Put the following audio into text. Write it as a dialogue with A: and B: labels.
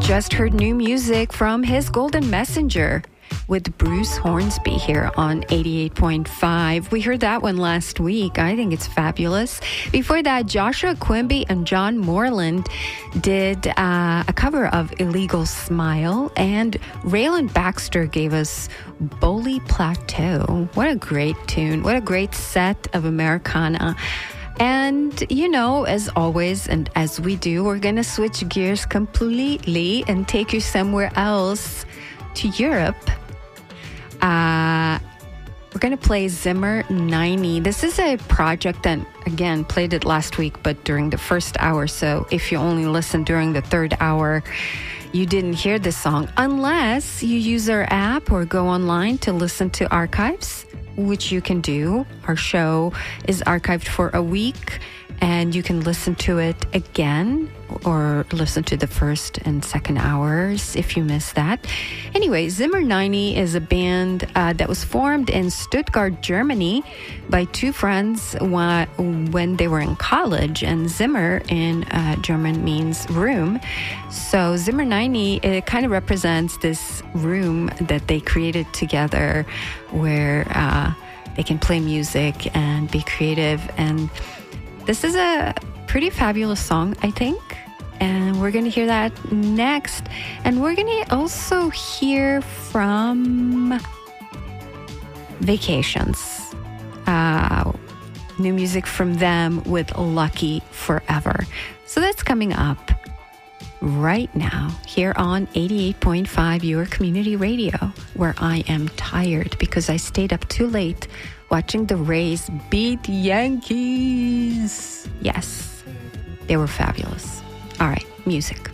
A: just heard new music from his Golden Messenger with Bruce Hornsby here on 88.5. We heard that one last week. I think it's fabulous. Before that, Joshua Quimby and John Moreland did a cover of Illegal Smile, and Raylan Baxter gave us Bowley Plateau. What a great tune. What a great set of Americana. And, you know, as always, and as we do, we're going to switch gears completely and take you somewhere else, to Europe. We're going to play Zimmer 90. This is a project that, again, played it last week, but during the first hour. So if you only listen during the third hour, you didn't hear this song, unless you use our app or go online to listen to archives, which you can do. Our show is archived for a week, and you can listen to it again or listen to the first and second hours if you missed that. Anyway, Zimmer 90 is a band that was formed in Stuttgart, Germany by two friends when they were in college. And Zimmer in German means room. So Zimmer 90, it kind of represents this room that they created together where they can play music and be creative. And this is a pretty fabulous song, I think. And we're going to hear that next. And we're going to also hear from Vacations. New music from them with Lucky Forever. So that's coming up right now here on 88.5 Your Community Radio, where I am tired because I stayed up too late watching the Rays beat the Yankees. Yes, they were fabulous. All right, music.